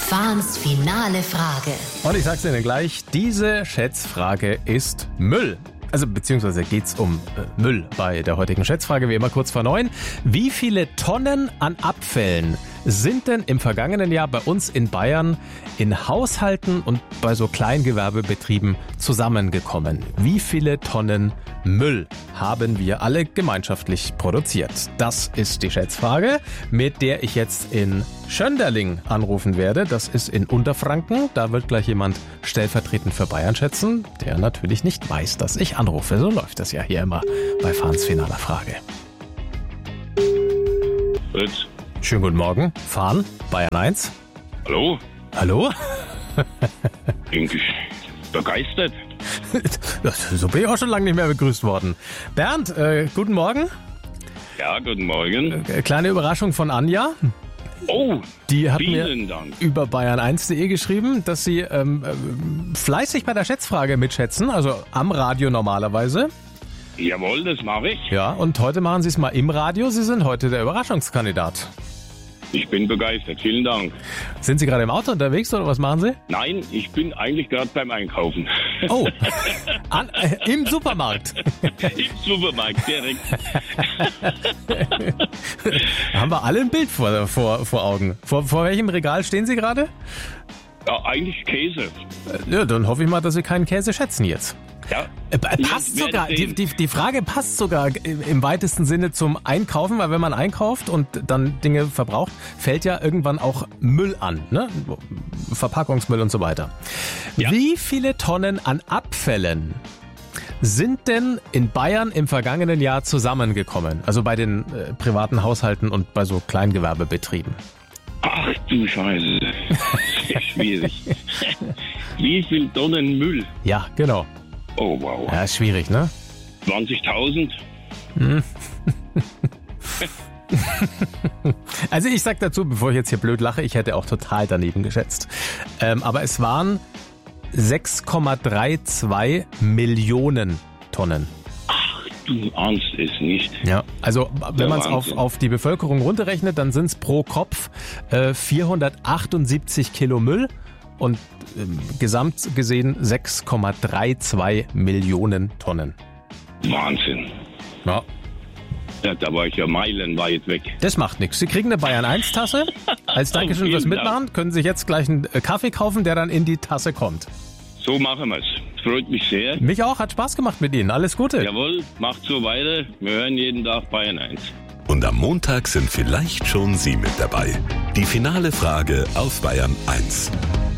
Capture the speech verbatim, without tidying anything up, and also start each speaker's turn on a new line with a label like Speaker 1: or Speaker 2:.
Speaker 1: Fahns finale Frage.
Speaker 2: Und ich sag's Ihnen gleich, diese Schätzfrage ist Müll. Also beziehungsweise geht's um äh, Müll bei der heutigen Schätzfrage, wie immer kurz vor neun. Wie viele Tonnen an Abfällen sind denn im vergangenen Jahr bei uns in Bayern in Haushalten und bei so Kleingewerbebetrieben zusammengekommen? Wie viele Tonnen Müll haben wir alle gemeinschaftlich produziert? Das ist die Schätzfrage, mit der ich jetzt in Schönderling anrufen werde. Das ist in Unterfranken. Da wird gleich jemand stellvertretend für Bayern schätzen, der natürlich nicht weiß, dass ich anrufe. So läuft das ja hier immer bei Fahns finaler Frage.
Speaker 3: Fritz.
Speaker 2: Schönen guten Morgen. Fahn, Bayern eins.
Speaker 3: Hallo?
Speaker 2: Hallo?
Speaker 3: Bin ich begeistert.
Speaker 2: So bin ich auch schon lange nicht mehr begrüßt worden. Bernd, äh, guten Morgen.
Speaker 3: Ja, guten Morgen.
Speaker 2: Äh, kleine Überraschung von Anja.
Speaker 3: Oh,
Speaker 2: Die hat
Speaker 3: vielen
Speaker 2: mir
Speaker 3: Dank.
Speaker 2: über bayern eins punkt de geschrieben, dass sie ähm, äh, fleißig bei der Schätzfrage mitschätzen, also am Radio normalerweise.
Speaker 3: Jawohl, das mache ich.
Speaker 2: Ja, und heute machen sie es mal im Radio. Sie sind heute der Überraschungskandidat.
Speaker 3: Ich bin begeistert. Vielen Dank.
Speaker 2: Sind Sie gerade im Auto unterwegs oder was machen Sie?
Speaker 3: Nein, ich bin eigentlich gerade beim Einkaufen.
Speaker 2: Oh, an, äh, im Supermarkt.
Speaker 3: Im Supermarkt, direkt.
Speaker 2: Da haben wir alle ein Bild vor, vor, vor Augen. Vor, vor welchem Regal stehen Sie gerade?
Speaker 3: Ja, eigentlich Käse.
Speaker 2: Äh, Ja, dann hoffe ich mal, dass Sie keinen Käse schätzen jetzt.
Speaker 3: Ja.
Speaker 2: Äh, Passt
Speaker 3: Wir
Speaker 2: sogar,
Speaker 3: werden
Speaker 2: die,
Speaker 3: sehen.
Speaker 2: die, die Frage passt sogar im weitesten Sinne zum Einkaufen, weil wenn man einkauft und dann Dinge verbraucht, fällt ja irgendwann auch Müll an, ne? Verpackungsmüll und so weiter.
Speaker 3: Ja.
Speaker 2: Wie viele Tonnen an Abfällen sind denn in Bayern im vergangenen Jahr zusammengekommen? Also bei den äh, privaten Haushalten und bei so Kleingewerbebetrieben.
Speaker 3: Ach du Scheiße. Sehr schwierig. Wie viel Tonnen Müll?
Speaker 2: Ja, genau.
Speaker 3: Oh, wow.
Speaker 2: Ja, ist schwierig, ne?
Speaker 3: zwanzigtausend?
Speaker 2: Also ich sag dazu, bevor ich jetzt hier blöd lache, ich hätte auch total daneben geschätzt. Ähm, aber es waren sechs Komma zweiunddreißig Millionen Tonnen.
Speaker 3: Du ahnst es nicht.
Speaker 2: Ja, also wenn
Speaker 3: Ja,
Speaker 2: man es auf,
Speaker 3: Wahnsinn.
Speaker 2: auf die Bevölkerung runterrechnet, dann sind es pro Kopf äh, vierhundertachtundsiebzig Kilo Müll und ähm, gesamt gesehen sechs Komma zweiunddreißig Millionen Tonnen.
Speaker 3: Wahnsinn.
Speaker 2: Ja.
Speaker 3: Ja, da war ich ja meilenweit weg.
Speaker 2: Das macht nichts. Sie kriegen eine Bayern eins Tasse. Als Dankeschön fürs
Speaker 3: Vielen
Speaker 2: Mitmachen können Sie sich jetzt gleich einen äh, Kaffee kaufen, der dann in die Tasse kommt.
Speaker 3: So machen wir's. Freut mich sehr.
Speaker 2: Mich auch, hat Spaß gemacht mit Ihnen. Alles Gute.
Speaker 3: Jawohl, macht so weiter. Wir hören jeden Tag Bayern eins.
Speaker 4: Und am Montag sind vielleicht schon Sie mit dabei. Die finale Frage auf Bayern eins.